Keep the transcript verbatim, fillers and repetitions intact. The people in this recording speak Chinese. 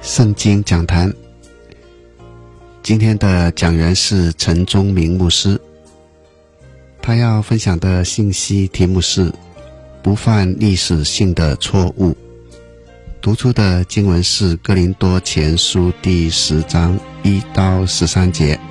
圣经讲坛。今天的讲员是陈宗明牧师，他要分享的信息题目是不犯历史性的错误。读出的经文是哥林多前书第十章一到十三节。